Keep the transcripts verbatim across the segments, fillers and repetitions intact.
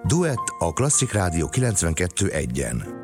Duett a Klasszik Rádió kilencvenkettő egyen.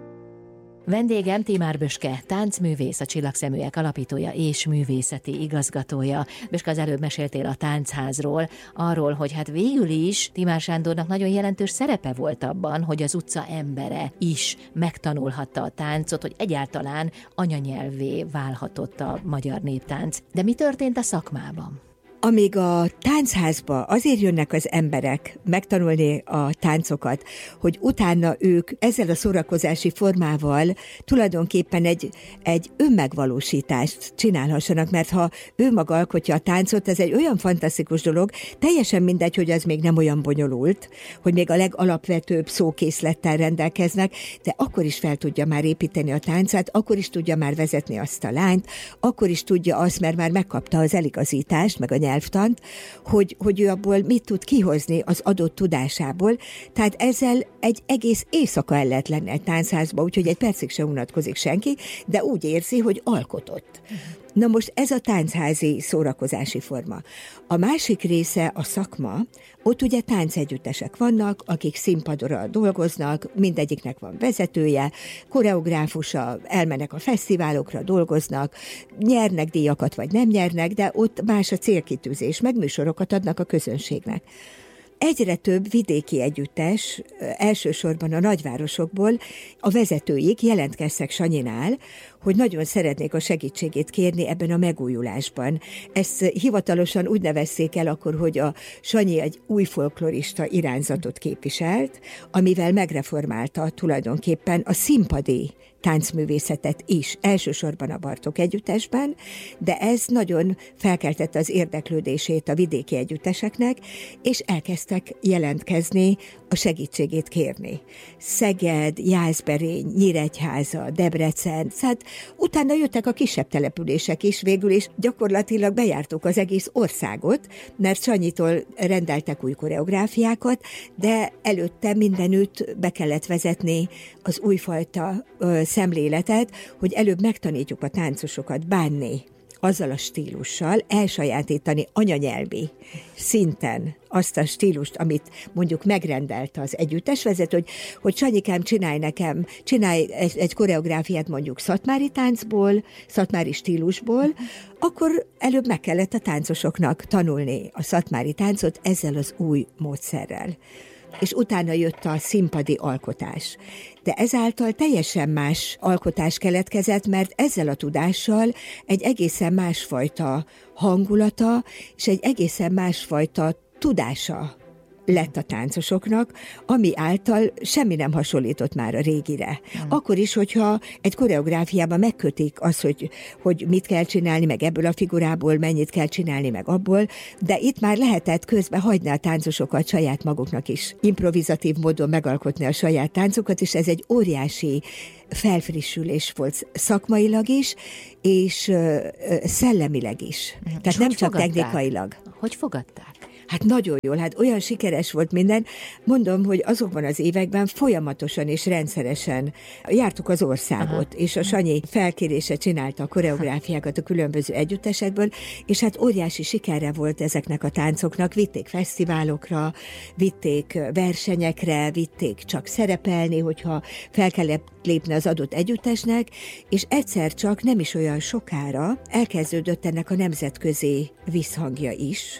Vendégem Timár Böske, táncművész, a Csillagszeműek alapítója és művészeti igazgatója. Böske, az előbb meséltél a táncházról, arról, hogy hát végül is Timár Sándornak nagyon jelentős szerepe volt abban, hogy az utca embere is megtanulhatta a táncot, hogy egyáltalán anyanyelvvé válhatott a magyar néptánc. De mi történt a szakmában? Amíg a táncházba azért jönnek az emberek megtanulni a táncokat, hogy utána ők ezzel a szórakozási formával tulajdonképpen egy, egy önmegvalósítást csinálhassanak, mert ha ő maga alkotja a táncot, ez egy olyan fantasztikus dolog, teljesen mindegy, hogy az még nem olyan bonyolult, hogy még a legalapvetőbb szókészlettel rendelkeznek, de akkor is fel tudja már építeni a táncát, akkor is tudja már vezetni azt a lányt, akkor is tudja azt, mert már megkapta az eligazítást, meg a nyelvtant, hogy, hogy ő abból mit tud kihozni az adott tudásából. Tehát ezzel egy egész éjszaka el lehet lenni egy táncházba, úgyhogy egy percig se unatkozik senki, de úgy érzi, hogy alkotott. Na most ez a tánchazi szórakozási forma. A másik része a szakma, ott ugye táncegyüttesek vannak, akik színpadra dolgoznak, mindegyiknek van vezetője, koreográfusa, elmennek a fesztiválokra, dolgoznak, nyernek díjakat vagy nem nyernek, de ott más a célkitűzés, meg műsorokat adnak a közönségnek. Egyre több vidéki együttes, elsősorban a nagyvárosokból a vezetőik jelentkeztek Sanyinál, hogy nagyon szeretnék a segítségét kérni ebben a megújulásban. Ezt hivatalosan úgy nevezték el akkor, hogy a Sanyi egy új folklorista irányzatot képviselt, amivel megreformálta tulajdonképpen a színpadi táncművészetet is, elsősorban a Bartók együttesben, de ez nagyon felkeltette az érdeklődését a vidéki együtteseknek, és elkezdtek jelentkezni, a segítségét kérni. Szeged, Jászberény, Nyíregyháza, Debrecen, hát utána jöttek a kisebb települések is végül, és gyakorlatilag bejártuk az egész országot, mert Sanyitól rendeltek új koreográfiákat, de előtte mindenütt be kellett vezetni az újfajta ö, szemléletet, hogy előbb megtanítjuk a táncosokat bánni azzal a stílussal, elsajátítani anyanyelvi szinten azt a stílust, amit mondjuk megrendelte az együttesvezető, hogy, hogy Sanyikám, csinálj nekem, csinálj egy, egy koreográfiát mondjuk szatmári táncból, szatmári stílusból, akkor előbb meg kellett a táncosoknak tanulni a szatmári táncot ezzel az új módszerrel. És utána jött a színpadi alkotás. De ezáltal teljesen más alkotás keletkezett, mert ezzel a tudással egy egészen másfajta hangulata, és egy egészen másfajta tudása lett a táncosoknak, ami által semmi nem hasonlított már a régire. Hmm. Akkor is, hogyha egy koreográfiában megkötik azt, hogy, hogy mit kell csinálni, meg ebből a figurából mennyit kell csinálni, meg abból, de itt már lehetett közben hagyni a táncosokat saját maguknak is, improvizatív módon megalkotni a saját táncokat, és ez egy óriási felfrissülés volt szakmailag is, és uh, szellemileg is. Hmm. Tehát és nem csak fogadták? Technikailag. Hogy fogadták? Hát nagyon jól, hát olyan sikeres volt minden. Mondom, hogy azokban az években folyamatosan és rendszeresen jártuk az országot, aha, és a Sanyi felkérése csinálta a koreográfiákat a különböző együttesekből, és hát óriási sikerre volt ezeknek a táncoknak. Vitték fesztiválokra, vitték versenyekre, vitték csak szerepelni, hogyha fel kellett lépni az adott együttesnek, és egyszer csak nem is olyan sokára elkezdődött ennek a nemzetközi visszhangja is,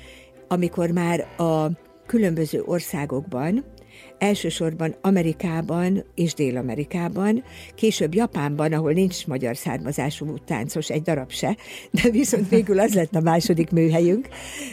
amikor már a különböző országokban, elsősorban Amerikában és Dél-Amerikában, később Japánban, ahol nincs magyar származású táncos, egy darab se, de viszont végül az lett a második műhelyünk,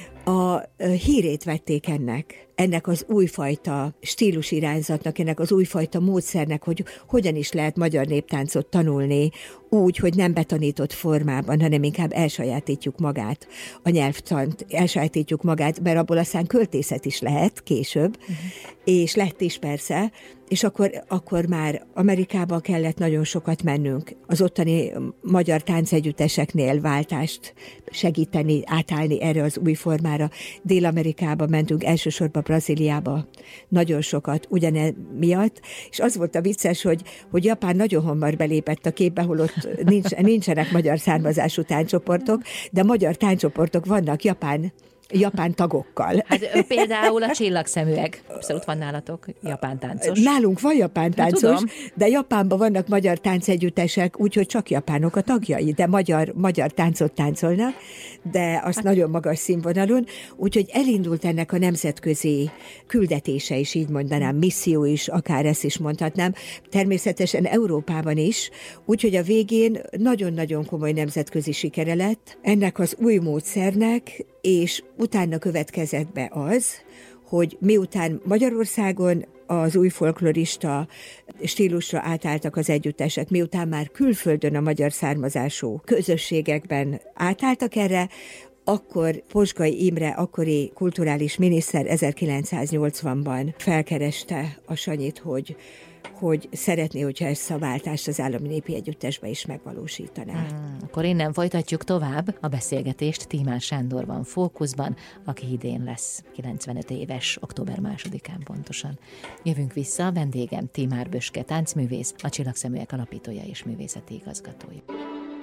a hírét vették ennek, ennek az újfajta stílusirányzatnak, ennek az újfajta módszernek, hogy hogyan is lehet magyar néptáncot tanulni, úgy, hogy nem betanított formában, hanem inkább elsajátítjuk magát, a nyelvtant, elsajátítjuk magát, mert abból aztán költészet is lehet később, uh-huh. és lett is persze, és akkor, akkor már Amerikába kellett nagyon sokat mennünk, az ottani magyar táncegyütteseknél váltást segíteni, átállni erre az új formára. Dél-Amerikába mentünk, elsősorban Brazíliába nagyon sokat ugyane miatt, és az volt a vicces, hogy, hogy Japán nagyon hamar belépett a képbe, holott nincs, nincsenek magyar származású tánccsoportok, de magyar tánccsoportok vannak Japán japán tagokkal. Hát például a csillagszeműek. Abszolút van nálatok japán táncos. Nálunk van japán táncos, hát, de Japánban vannak magyar táncegyüttesek, úgyhogy csak japánok a tagjai, de magyar, magyar táncot táncolnak, de azt hát. nagyon magas színvonalon, úgyhogy elindult ennek a nemzetközi küldetése is, így mondanám, misszió is, akár ezt is mondhatnám, természetesen Európában is, úgyhogy a végén nagyon-nagyon komoly nemzetközi sikere lett ennek az új módszernek, és utána következett be az, hogy miután Magyarországon az új folklorista stílusra átálltak az együttesek, miután már külföldön a magyar származású közösségekben átálltak erre, akkor Pozsgai Imre, akkori kulturális miniszter ezerkilencszáznyolcvanban felkereste a Sanyit, hogy hogy szeretné, hogyha ezt a váltást az Állami Népi Együttesbe is megvalósítaná. Hmm, akkor innen folytatjuk tovább a beszélgetést. Tímár Sándor van fókuszban, aki idén lesz kilencvenöt éves, október másodikán pontosan. Jövünk vissza, vendégem Tímár Böske táncművész, a Csillagszeműek alapítója és művészeti igazgatója.